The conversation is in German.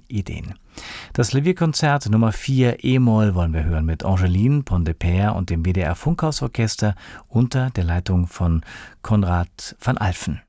Ideen. Das Klavierkonzert Nummer 4 E-Moll wollen wir hören mit Angeline Pont-de-Père und dem WDR Funkhausorchester unter der Leitung von Konrad van Alphen.